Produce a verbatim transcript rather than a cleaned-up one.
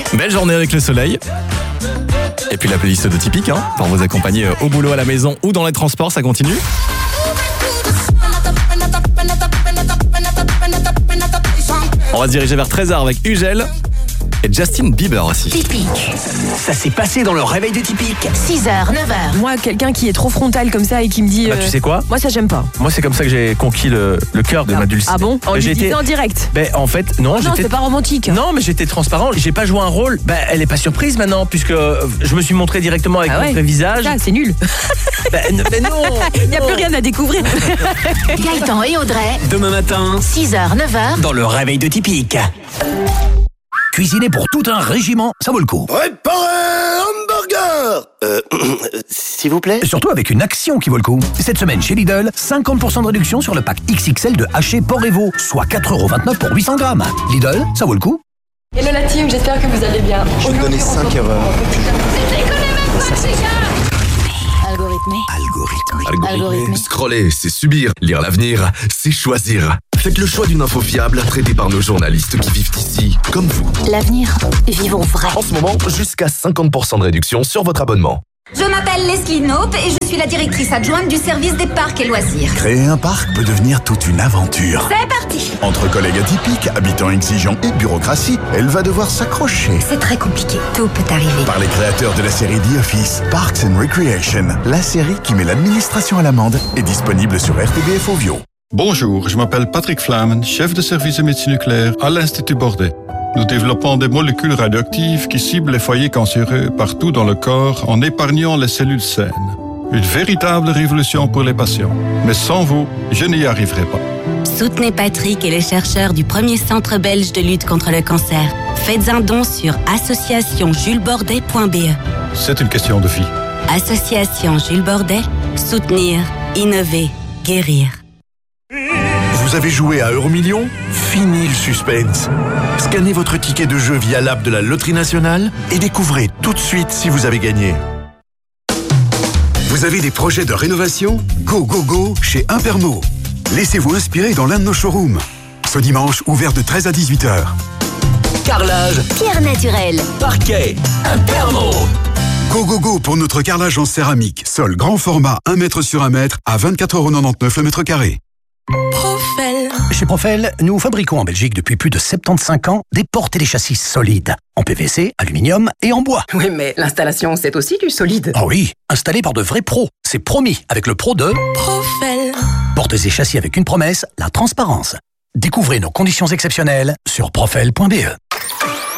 Belle journée avec le soleil. Et puis la playlist de Typique, hein, pour vous accompagner au boulot, à la maison ou dans les transports, ça continue. On va se diriger vers treize heures avec Ugel et Justin Bieber aussi. Typique. Ça s'est passé dans le réveil de Typique. six heures, neuf heures. Moi, quelqu'un qui est trop frontal comme ça et qui me dit... Bah, tu sais quoi ? Moi, ça, j'aime pas. Moi, c'est comme ça que j'ai conquis le, le cœur de ah. ma dulcinée. Ah bon ? En bah, lui j'ai disant été... en direct. Ben, en fait, non. Non, j'étais... c'est pas romantique. Non, mais j'étais transparent. J'ai pas joué un rôle. Ben, elle est pas surprise maintenant, puisque je me suis montré directement avec ah ouais. mon vrai visage. Ça, c'est nul. Ben, ben non. Il n'y a non. plus rien à découvrir. Gaëtan et Audrey. Demain matin, six heures, neuf heures. dans le réveil de Typique. Cuisiner pour tout un régiment, ça vaut le coup. Préparez un hamburger Euh, s'il vous plaît. Surtout avec une action qui vaut le coup. Cette semaine chez Lidl, cinquante pour cent de réduction sur le pack X X L de haché porc et veau, soit quatre euros vingt-neuf pour huit cents grammes. Lidl, ça vaut le coup. Hello la team, j'espère que vous allez bien. Je vais te donner cinq erreurs. Algorithmé. Algorithme. Algorithmé. Scroller, c'est subir. Lire l'avenir, c'est choisir. Faites le choix d'une info fiable, traitée par nos journalistes qui vivent ici, comme vous. L'avenir, vivons vrai. En ce moment, jusqu'à cinquante pour cent de réduction sur votre abonnement. Je m'appelle Leslie Knope et je suis la directrice adjointe du service des parcs et loisirs. Créer un parc peut devenir toute une aventure. C'est parti! Entre collègues atypiques, habitants exigeants et bureaucratie, elle va devoir s'accrocher. C'est très compliqué, tout peut arriver. Par les créateurs de la série The Office, Parks and Recreation, la série qui met l'administration à l'amende, est disponible sur R T B F Ovio. Bonjour, je m'appelle Patrick Flamen, chef de service de médecine nucléaire à l'Institut Bordet. Nous développons des molécules radioactives qui ciblent les foyers cancéreux partout dans le corps en épargnant les cellules saines. Une véritable révolution pour les patients. Mais sans vous, je n'y arriverai pas. Soutenez Patrick et les chercheurs du premier centre belge de lutte contre le cancer. Faites un don sur association jules bordet point b e. C'est une question de vie. Association Jules Bordet, soutenir, innover, guérir. Vous avez joué à Euromillions ? Fini le suspense. Scannez votre ticket de jeu via l'app de la Loterie Nationale et découvrez tout de suite si vous avez gagné. Vous avez des projets de rénovation ? Go, go, go chez Impermo. Laissez-vous inspirer dans l'un de nos showrooms. Ce dimanche, ouvert de treize à dix-huit heures. Carrelage, Pierre naturelle. parquet, Impermo. Go, go, go pour notre carrelage en céramique. Sol grand format, un mètre sur un mètre, à vingt-quatre euros quatre-vingt-dix-neuf le mètre carré. Profel. Chez Profel, nous fabriquons en Belgique depuis plus de soixante-quinze ans des portes et des châssis solides. En P V C, aluminium et en bois. Oui, mais l'installation, c'est aussi du solide. Ah oui, installé par de vrais pros. C'est promis avec le pro de Profel. Portes et châssis avec une promesse, la transparence. Découvrez nos conditions exceptionnelles sur profel point b e.